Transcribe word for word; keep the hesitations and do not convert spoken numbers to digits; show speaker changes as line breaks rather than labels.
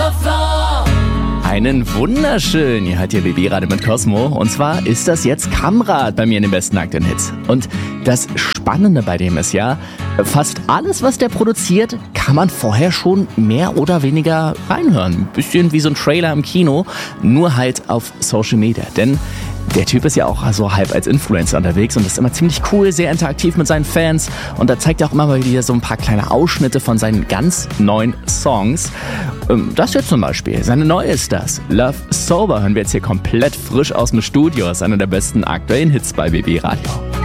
Love Love.
Einen wunderschönen, ihr hört hier B B Radio mit Cosmo. Und zwar ist das jetzt Kamrat bei mir in den besten aktuellen Hits. Und das Spannende bei dem ist ja, fast alles, was der produziert, kann man vorher schon mehr oder weniger reinhören. Ein bisschen wie so ein Trailer im Kino, nur halt auf Social Media. Denn der Typ ist ja auch so halb als Influencer unterwegs und ist immer ziemlich cool, sehr interaktiv mit seinen Fans. Und da zeigt er auch immer mal wieder so ein paar kleine Ausschnitte von seinen ganz neuen Songs. Das hier zum Beispiel, seine neue ist das. Love Sober hören wir jetzt hier komplett frisch aus dem Studio. Das ist einer der besten aktuellen Hits bei B B Radio.